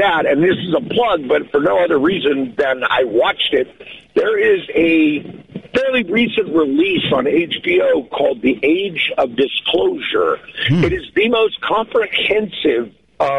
that, and this is a plug, but for no other reason than I watched it, there is a fairly recent release on HBO called The Age of Disclosure. It is the most comprehensive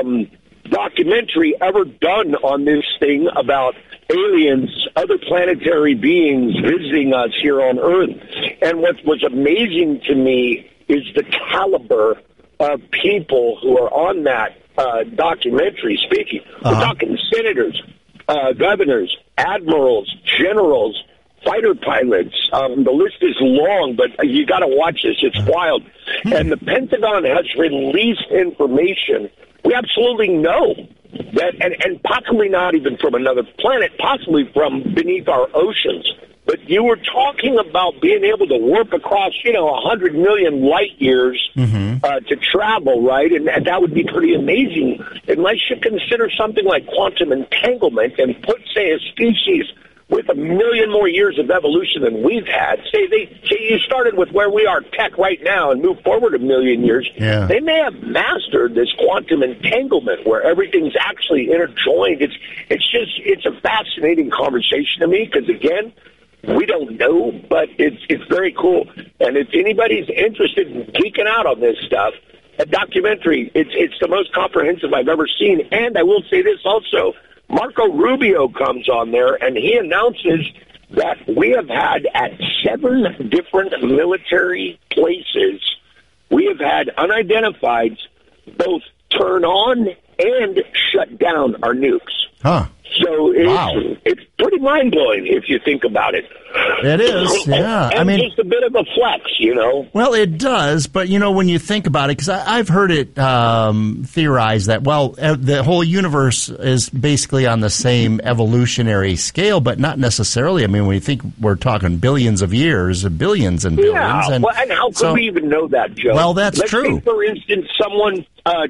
documentary ever done on this thing about aliens, other planetary beings visiting us here on Earth. And what was amazing to me is the caliber of people who are on that documentary speaking. We're talking senators, governors, admirals, generals, fighter pilots. The list is long, but you got to watch this. It's wild. And the Pentagon has released information we absolutely know that, and possibly not even from another planet, possibly from beneath our oceans. But you were talking about being able to warp across, 100 million light years to travel, right? And that would be pretty amazing, unless you consider something like quantum entanglement and put, say, a species with 1 million more years of evolution than we've had. Say you started with where we are tech right now and moved forward 1 million years. Yeah. They may have mastered this quantum entanglement where everything's actually interjoined. It's a fascinating conversation to me because, again, we don't know, but it's very cool. And if anybody's interested in geeking out on this stuff, a documentary, it's the most comprehensive I've ever seen. And I will say this also, Marco Rubio comes on there, and he announces that we have had at 7 different military places, we have had unidentifieds both turn on and shut down our nukes. Huh. So it's pretty mind-blowing if you think about it. It is, yeah. And just a bit of a flex, Well, it does, but, when you think about it, because I've heard it theorized that, the whole universe is basically on the same evolutionary scale, but not necessarily. I mean, when you think we're talking billions of years, billions and billions. Yeah, and how could we even know that, Joe? Well, that's true. Let's say, for instance, someone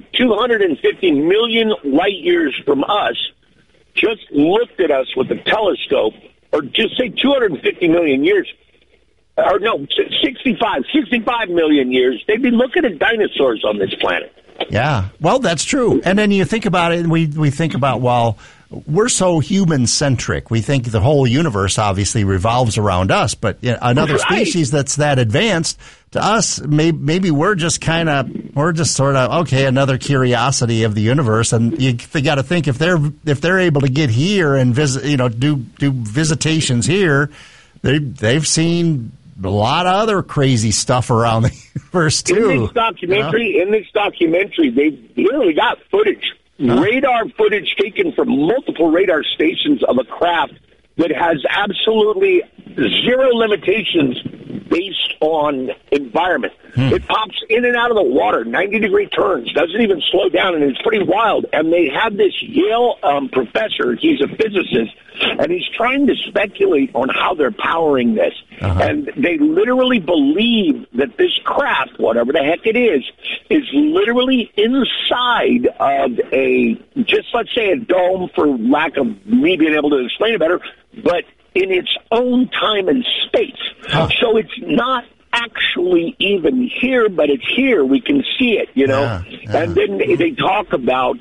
250 million light years from us just looked at us with a telescope, or just say 250 million years, or no, 65 million years, they'd be looking at dinosaurs on this planet. Yeah, well, that's true. And then you think about it, and we think about, we're so human-centric. We think the whole universe obviously revolves around us, but another species that's that advanced, to us, maybe we're just sort of, okay, another curiosity of the universe, and they got to think if they're able to get here and visit, do visitations here, they've seen a lot of other crazy stuff around the universe too. In this documentary, they've literally got footage. Radar footage taken from multiple radar stations of a craft that has absolutely zero limitations based on environment. It pops in and out of the water, 90-degree turns, doesn't even slow down, and it's pretty wild. And they have this Yale professor, he's a physicist, and he's trying to speculate on how they're powering this. And they literally believe that this craft, whatever the heck it is literally inside of let's say a dome, for lack of me being able to explain it better, but in its own time and space. So it's not actually even here, but it's here. We can see it, Yeah. And then they talk about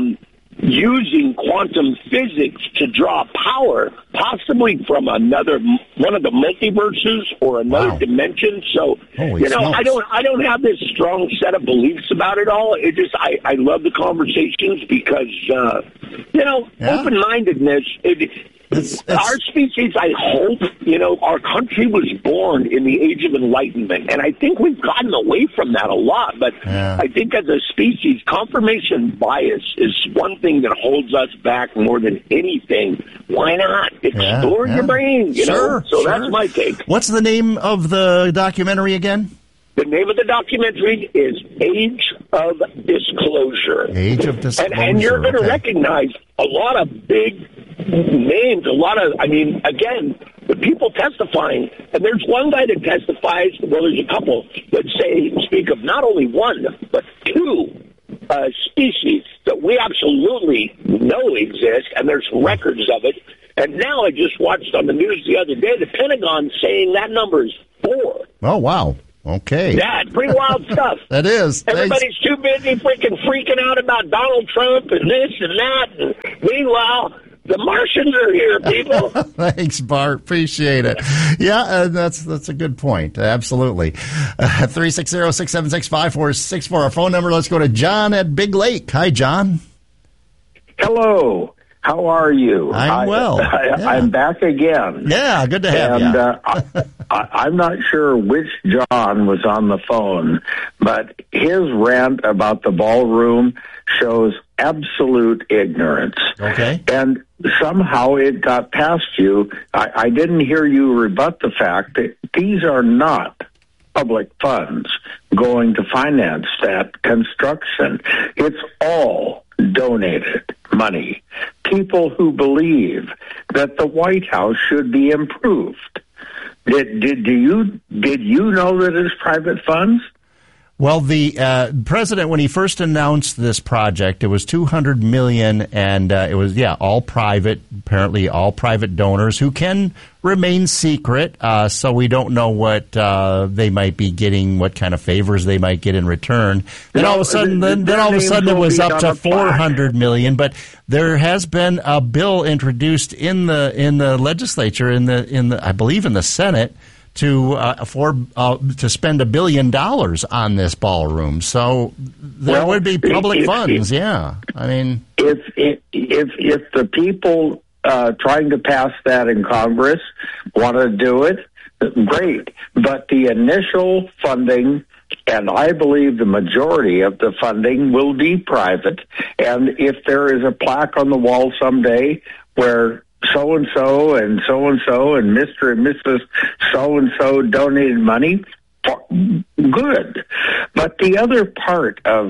using quantum physics to draw power, possibly from one of the multiverses or another dimension. So, Holy smokes. I don't have this strong set of beliefs about it all. It just, I love the conversations because, open-mindedness, our species, I hope, our country was born in the Age of Enlightenment, and I think we've gotten away from that a lot, but I think as a species, confirmation bias is one thing that holds us back more than anything. Why not? Explore your brain, Sure. That's my take. What's the name of the documentary again? The name of the documentary is Age of Disclosure. Age of Disclosure. And you're going to recognize a lot of big names, again, the people testifying. And there's one guy that testifies, there's a couple that speak of not only one, but 2 species that we absolutely know exist, and there's records of it. And now I just watched on the news the other day, the Pentagon saying that number is 4. Oh, wow. Okay. Yeah, it's pretty wild stuff. That is. Everybody's too busy freaking out about Donald Trump and this and that. And meanwhile, the Martians are here, people. Thanks, Bart. Appreciate it. Yeah, that's a good point. Absolutely. 360-676-5464. Our phone number. Let's go to John at Big Lake. Hi, John. Hello. How are you? I'm well. I'm back again. Yeah, good to have you. I'm not sure which John was on the phone, but his rant about the ballroom shows absolute ignorance. Okay. And somehow it got past you. I didn't hear you rebut the fact that these are not public funds going to finance that construction. It's all donated money. People who believe that the White House should be improved. Did you know that it's private funds? Well, the president, when he first announced this project, it was $200 million, and it was all private. Apparently, all private donors who can remain secret, so we don't know what they might be getting, what kind of favors they might get in return. Then all of a sudden, it was up to $400 million. But there has been a bill introduced in the legislature, in the I believe in the Senate, to spend $1 billion on this ballroom. So there would be public funds. Yeah, I mean, if the people trying to pass that in Congress want to do it, great. But the initial funding, and I believe the majority of the funding, will be private. And if there is a plaque on the wall someday where so-and-so and so-and-so and Mr. and Mrs. so-and-so donated money, good. But the other part of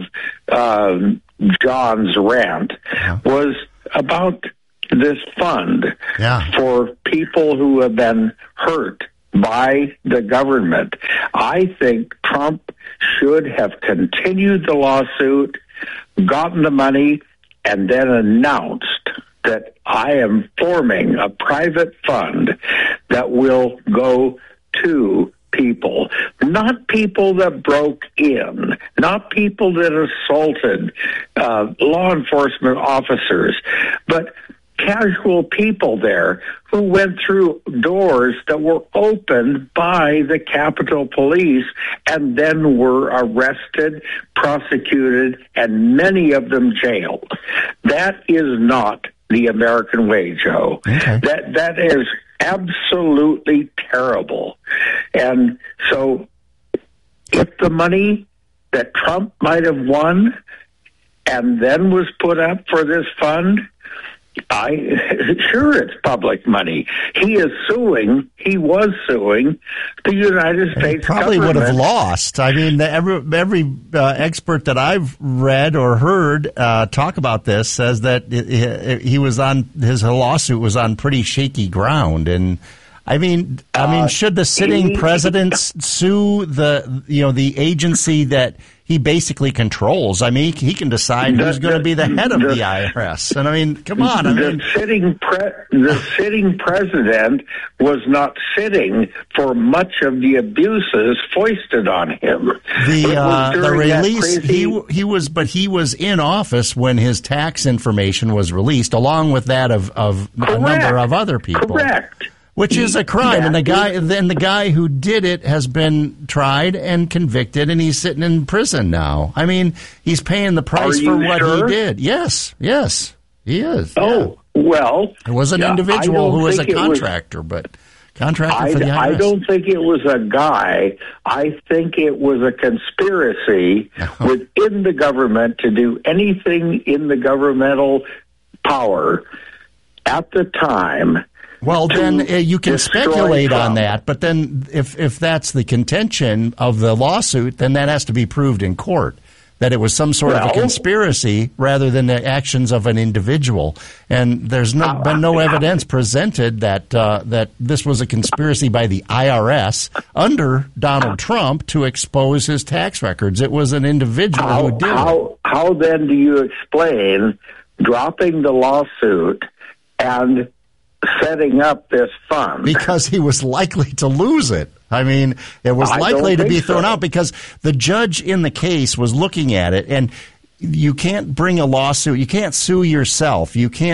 John's rant was about this fund for people who have been hurt by the government. I think Trump should have continued the lawsuit, gotten the money, and then announced that I am forming a private fund that will go to people, not people that broke in, not people that assaulted law enforcement officers, but casual people there who went through doors that were opened by the Capitol Police and then were arrested, prosecuted, and many of them jailed. That is not the American way, Joe. Okay. That is absolutely terrible. And so if the money that Trump might have won and then was put up for this fund, sure, it's public money. He was suing the United States probably government. would have lost. I mean, every expert that I've read or heard talk about this says that his lawsuit was on pretty shaky ground. And I mean, should the sitting president sue the agency that he basically controls? I mean, he can decide who's going to be the head of the IRS. And I mean, come on. The sitting president was not sitting for much of the abuses foisted on him. The release, he was in office when his tax information was released, along with that of a number of other people. Correct. Which is a crime, and the guy who did it has been tried and convicted, and he's sitting in prison now. I mean, he's paying the price for what he did. Yes, he is. Oh, well, it was an individual who was a contractor, for the IRS. I don't think it was a guy. I think it was a conspiracy within the government to do anything in the governmental power at the time. Well, then you can speculate on that, but then if that's the contention of the lawsuit, then that has to be proved in court, that it was some sort of a conspiracy rather than the actions of an individual. And there's been no evidence presented that this was a conspiracy by the IRS under Donald Trump to expose his tax records. It was an individual who did it. How then do you explain dropping the lawsuit and setting up this fund? Because he was likely to lose it. I mean, it was likely to be thrown so. out because the judge in the case was looking at it, and you can't bring a lawsuit. You can't sue yourself. You can't